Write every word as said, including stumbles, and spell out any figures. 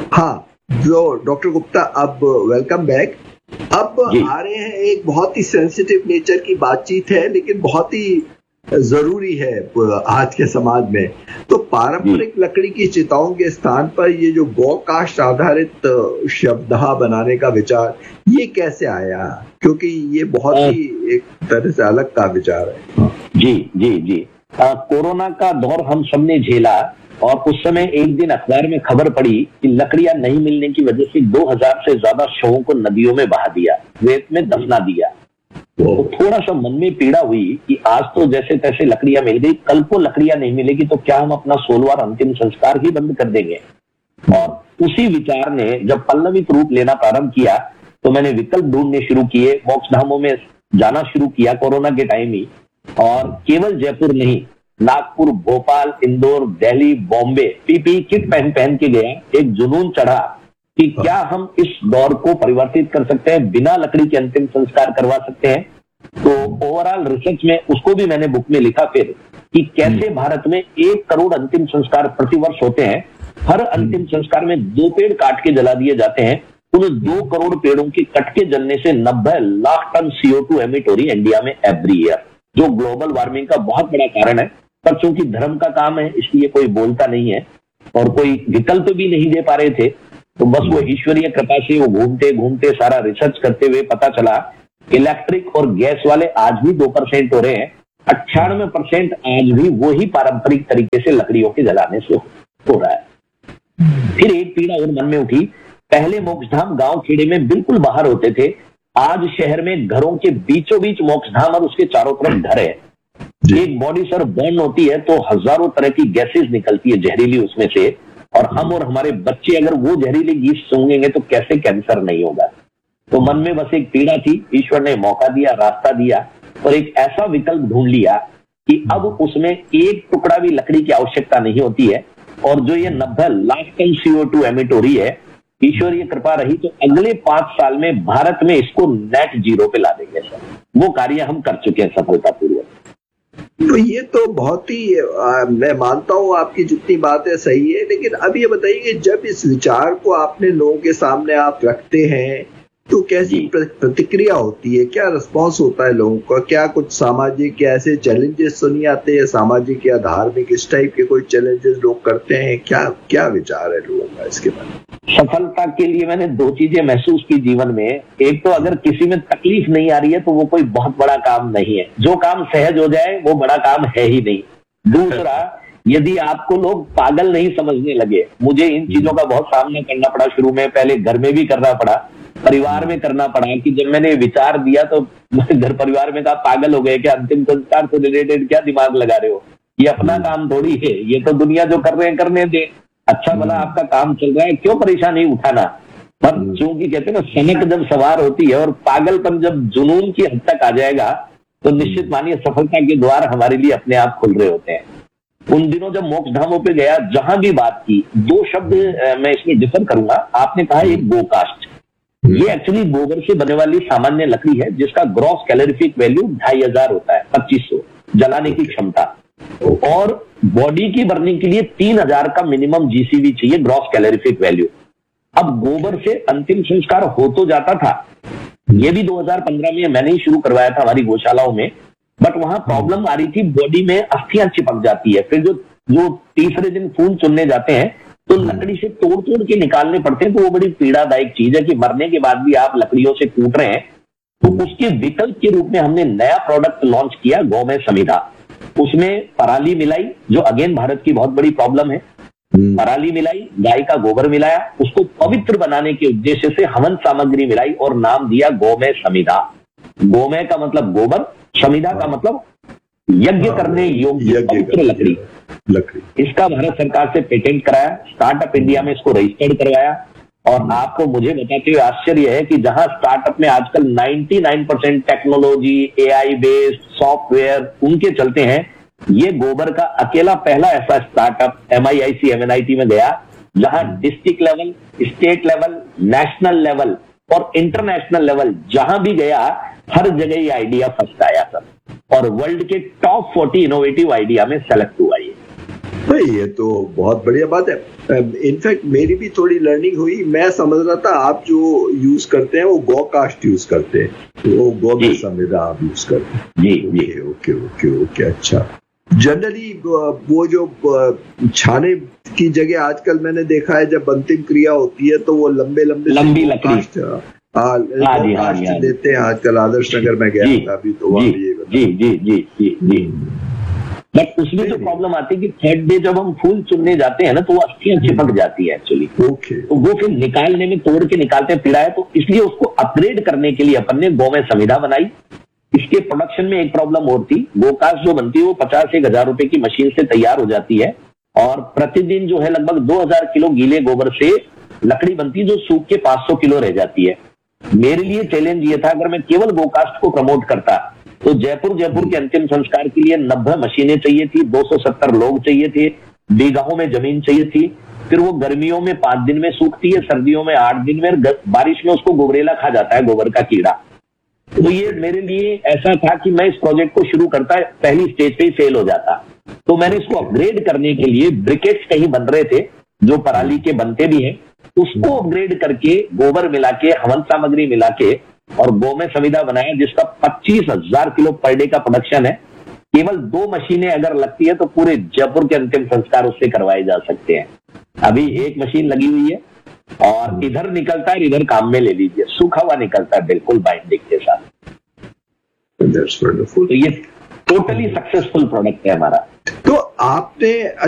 हाँ, जो डॉक्टर गुप्ता, अब वेलकम बैक। अब आ रहे हैं, एक बहुत ही सेंसिटिव नेचर की बातचीत है, लेकिन बहुत ही जरूरी है आज के समाज में। तो पारंपरिक लकड़ी की चिताओं के स्थान पर ये जो गौ काष्ठ आधारित शवदाह बनाने का विचार, ये कैसे आया? क्योंकि ये बहुत ही एक तरह से अलग का विचार है। जी जी जी आ, कोरोना का दौर हम सबने झेला और उस समय एक दिन अखबार में खबर पड़ी कि लकड़ियां नहीं मिलने की वजह से दो हज़ार से ज्यादा शवों को नदियों में बहा दिया, रेत में दफना दिया। तो थोड़ा सा मन में पीड़ा हुई कि आज तो जैसे तैसे लकड़ियां मिल गई, कल को लकड़ियां नहीं मिलेगी तो क्या हम अपना सोलवार अंतिम संस्कार ही बंद कर देंगे? और उसी विचार ने जब पल्लवित रूप लेना प्रारंभ किया तो मैंने विकल्प ढूंढने शुरू किए, मोक्ष धामों में जाना शुरू किया कोरोना के टाइम ही। और केवल जयपुर नहीं, नागपुर, भोपाल, इंदौर, दिल्ली, बॉम्बे पीपीई किट पहन पहन के गए। एक जुनून चढ़ा कि क्या हम इस दौर को परिवर्तित कर सकते हैं, बिना लकड़ी के अंतिम संस्कार करवा सकते हैं। तो ओवरऑल रिसर्च में उसको भी मैंने बुक में लिखा फिर कि कैसे भारत में एक करोड़ अंतिम संस्कार प्रतिवर्ष होते हैं। हर अंतिम संस्कार में दो पेड़ काट के जला दिए जाते हैं। उन दो करोड़ पेड़ों के कट के जलने से नब्बे लाख टन सी ओ टू एमिट हो रही है इंडिया में एवरी ईयर, जो ग्लोबल वार्मिंग का बहुत बड़ा कारण है। पर चूंकि धर्म का काम है इसलिए कोई बोलता नहीं है और कोई विकल्प भी नहीं दे पा रहे थे। तो बस वो ईश्वरीय कृपा से वो घूमते घूमते सारा रिसर्च करते हुए पता चला इलेक्ट्रिक और गैस वाले आज भी दो परसेंट हो रहे हैं, अट्ठानवे परसेंट आज भी वही पारंपरिक तरीके से लकड़ियों के जलाने से हो रहा है। फिर एक पीड़ा और मन में उठी, पहले मोक्षधाम गांव खेड़े में बिल्कुल बाहर होते थे, आज शहर में घरों के बीचों बीच मोक्षधाम और उसके चारों तरफ घर है। एक बॉडी सर बर्न होती है तो हजारों तरह की गैसेज निकलती है जहरीली उसमें से, और हम और हमारे बच्चे अगर वो जहरीली गैस सूंघेंगे तो कैसे कैंसर नहीं होगा। तो मन में बस एक पीड़ा थी, ईश्वर ने मौका दिया, रास्ता दिया और एक ऐसा विकल्प ढूंढ लिया कि अब उसमें एक टुकड़ा भी लकड़ी की आवश्यकता नहीं होती है। और जो ये नब्बे लाख टन सी ओ टू एमिट हो रही है, ईश्वरीय कृपा रही तो अगले पांच साल में भारत में इसको नेट जीरो पे ला देंगे सर। वो कार्य हम कर चुके हैं सफलतापूर्वक। तो ये तो बहुत ही आ, मैं मानता हूँ आपकी जितनी बातें सही है, लेकिन अब ये बताइए कि जब इस विचार को आपने लोगों के सामने आप रखते हैं तो कैसी प्रतिक्रिया होती है, क्या रिस्पॉन्स होता है लोगों का? क्या कुछ सामाजिक या ऐसे चैलेंजेस सुनी आते हैं, सामाजिक या धार्मिक, इस टाइप के कोई चैलेंजेस लोग करते हैं? क्या क्या विचार है लोगों का इसके बारे में? सफलता के लिए मैंने दो चीजें महसूस की जीवन में। एक तो अगर किसी में तकलीफ नहीं आ रही है तो वो कोई बहुत बड़ा काम नहीं है, जो काम सहज हो जाए वो बड़ा काम है ही नहीं। दूसरा, यदि आपको लोग पागल नहीं समझने लगे, मुझे इन चीजों का बहुत सामना करना पड़ा शुरू में, पहले घर में भी करना पड़ा, परिवार में करना पड़ा कि जब मैंने विचार दिया तो घर परिवार में कहा पागल हो गए क्या, अंतिम संस्कार से रिलेटेड क्या दिमाग लगा रहे हो, ये अपना काम थोड़ी है, ये तो दुनिया जो कर रहे हैं करने दे, अच्छा भला आपका काम चल रहा है, क्यों परेशानी उठाना। पर चूंकि कहते हैं ना, सनक जब सवार होती है और पागलपन जब जुनून की हद तक आ जाएगा तो निश्चित मानिए सफलता के द्वार हमारे लिए अपने आप खुल रहे होते हैं। उन दिनों जब मोक्ष धामों पे गया, जहां भी बात की, दो शब्द मैं इसमें डिफर करूंगा। आपने कहा एक गोकास्ट, ये एक्चुअली गोबर से बने वाली सामान्य लकड़ी है जिसका ग्रॉस कैलोरीफिक वैल्यू ढाई हजार होता है, पच्चीस सौ जलाने की क्षमता, और बॉडी की बर्निंग के लिए तीन हजार का मिनिमम जी सी वी चाहिए, ग्रॉस कैलोरीफिक वैल्यू। अब गोबर से अंतिम संस्कार हो तो जाता था, ये भी दो हज़ार पंद्रह में मैंने ही शुरू करवाया था हमारी गौशालाओं में, बट वहां प्रॉब्लम आ रही थी, बॉडी में अस्थियां चिपक जाती है। फिर जो जो तीसरे दिन खून चुनने जाते हैं तो लकड़ी से तोड़ तोड़ के निकालने पड़ते हैं, तो वो बड़ी पीड़ादायक चीज है कि मरने के बाद भी आप लकड़ियों से कूट रहे हैं। तो उसके विकल्प के रूप में हमने नया प्रोडक्ट लॉन्च किया, गौमय समिधा। उसमें पराली मिलाई, जो अगेन भारत की बहुत बड़ी प्रॉब्लम है, पराली मिलाई, गाय का गोबर मिलाया, उसको पवित्र बनाने के उद्देश्य से हवन सामग्री मिलाई और नाम दिया गौमय समिधा। गौमय का मतलब गोबर, समिधा का मतलब यज्ञ करने योग्य पवित्र लकड़ी। लकड़ी इसका भारत सरकार से पेटेंट कराया, स्टार्टअप इंडिया में इसको रजिस्टर्ड करवाया। और आपको मुझे बताते हुए आश्चर्य है कि जहां स्टार्टअप में आजकल निन्यानवे परसेंट टेक्नोलॉजी, ए आई बेस्ड सॉफ्टवेयर उनके चलते हैं, ये गोबर का अकेला पहला ऐसा startup M I I C M N I T में गया, जहां district level, state level, national level और इंटरनेशनल लेवल जहां भी गया, हर जगह ये आइडिया फर्स्ट आया सर, और वर्ल्ड के टॉप चालीस इनोवेटिव आइडिया में सेलेक्ट हुआ ये। भाई ये तो बहुत बढ़िया बात है। इनफैक्ट मेरी भी थोड़ी लर्निंग हुई। मैं समझ रहा था आप जो यूज करते हैं वो गौ कास्ट यूज करते हैं, तो वो गौ में संविदा आप यूज करते हैं। जी जी ओके ओके ओके अच्छा। जनरली वो जो छाने की जगह आजकल मैंने देखा है जब अंतिम क्रिया होती है तो वो लंबे लंबे लंबी लकड़ी कास्ट देते हैं आजकल। आदर्श नगर में गया था अभी तो वहां भी जी जी जी जी जी। बट उसमें जो प्रॉब्लम आती है कि थर्ड डे जब हम फूल चुनने जाते हैं ना तो वो अस्थियां चिपक जाती है एक्चुअली। ओके। तो वो फिर निकालने में तोड़ के निकालते हैं पीड़ा है, तो इसलिए उसको अपग्रेड करने के लिए अपन ने गौ में संविदा बनाई। इसके प्रोडक्शन में एक प्रॉब्लम और थी, गोकास्ट जो बनती है वो पचास एक हजार रुपए की मशीन से तैयार हो जाती है और प्रतिदिन जो है लगभग दो हजार किलो गीले गोबर से लकड़ी बनती है जो सूख के पांच सौ किलो रह जाती है। मेरे लिए चैलेंज ये था अगर मैं केवल गोकास्ट को प्रमोट करता तो जयपुर जयपुर के अंतिम संस्कार के लिए नब्बे मशीनें चाहिए थी, दो सौ सत्तर लोग चाहिए थे, बीघाओं में जमीन चाहिए थी, फिर वो गर्मियों में पांच दिन में सूखती है, सर्दियों में आठ दिन में, बारिश में उसको गोबरेला खा जाता है, गोबर का कीड़ा। तो ये मेरे लिए ऐसा था कि मैं इस प्रोजेक्ट को शुरू करता पहली स्टेज पे ही फेल हो जाता। तो मैंने इसको अपग्रेड करने के लिए ब्रिकेट्स कहीं बन रहे थे जो पराली के बनते भी हैं, उसको अपग्रेड करके गोबर मिला के हवन सामग्री मिला के और गौ में संविदा बनाया जिसका पच्चीस हजार किलो पर डे का प्रोडक्शन है। केवल दो मशीनें अगर लगती है तो पूरे जयपुर के अंतिम संस्कार उससे करवाए जा सकते हैं। अभी एक मशीन लगी हुई है और इधर निकलता है, इधर काम में ले लीजिए, सूखा हुआ निकलता है बिल्कुल बाइंडिंग के साथ। तो ये टोटली सक्सेसफुल प्रोडक्ट है हमारा। तो आपने